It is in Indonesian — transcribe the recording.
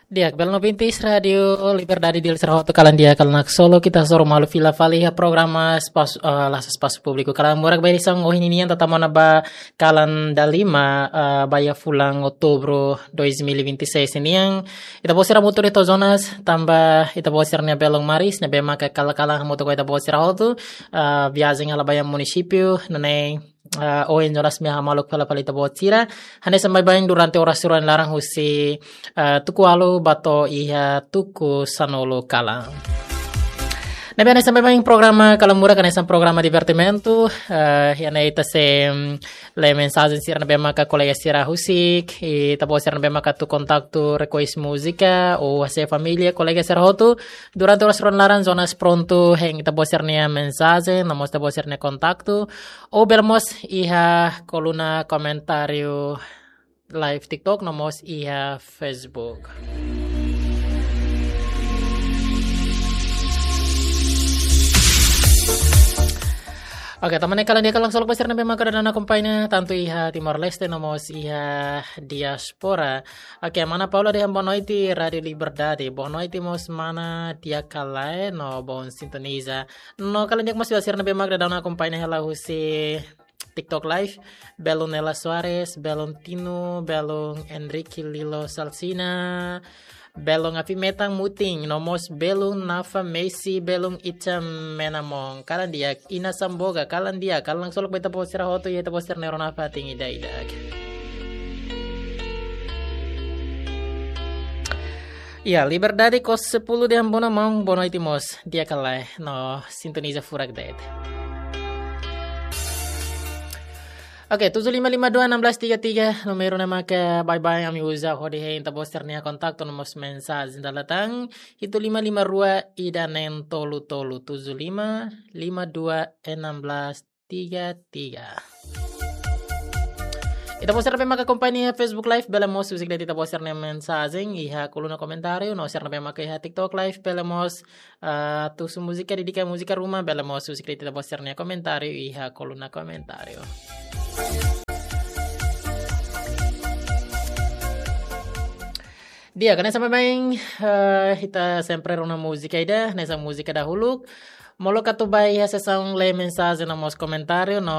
Dia Bel Nobintis Radio Liberdade di Serhoto kalan dia kalnak solo kita soro malu fila faliha programa spas las espaço público kalan murak bay isang oh ini tatamona ba kalan dalima baya fulang Outubro 2026 ini yang ita bosira motor ito zonas tambah ita bosirnya Belong Maris na bema ka kala moto ko ita bosira hotu viagem ala bayang municipio nanay o en zonas miha maluk pala palita botira hane sampai bayang durante orasuran larang husi tuku alu bato iha tuku sanolo kala. Nabi ane sampai bayang programa kalamura kan esam programa divertimento yana ita se le mensaje sir nabe maka kolega sira husik ita po sir nabe maka tu kontaktu request musika o se familia kolega sira hotu durante orasuran larang zonas pronto heng ita po sir nia mensaje namos ita po sir nia kontaktu o belmos iha koluna komentario live TikTok nomos iha Facebook. Oke, teman-teman kalian dia kalang solok pasir nabe maka dana kumpainya tantu iha Timor Leste nomos iha diaspora. Oke, mana Paula dia bonoiti Radio Liberdade. Bonoiti mos mana dia kalai no bon sintoniza. No kalian dia masih pasir nabe maka dana kumpainya hela husi TikTok live Belon Nela Suarez, Belon Tino, Belon Enrique Lilo Salsina, Belong Afimetang Muting, Nomos Belong Nafa Messi, Belong Icham Menamong, kalan dia Ina Samboga, kalan dia, kalang solok beta poster hoto ya ta poster Neronafa ting idag. Ya, Liberdade kos 10 di ambona mong bono itimos, dia kalai, no sintoniza furak det. Oke, 75521633 numero nama ke bye-bye kami uza hodi hein ta posternya kontak to nomos mensaz dalatang itu 552 idanen tolu 75 52 1633. Ita poster na maka kompanya Facebook Live belemos usik dati ita poster na mensazing iha kuluna komentario no ser na maka iha TikTok Live belemos tu su musika didika musika rumah belemos usik dati ita poster na komentario iha kuluna komentario. Dia karena sampai main kita sempre rona musika ida nesa musika dahulu molo katubay sesang le mensaje na mos komentario no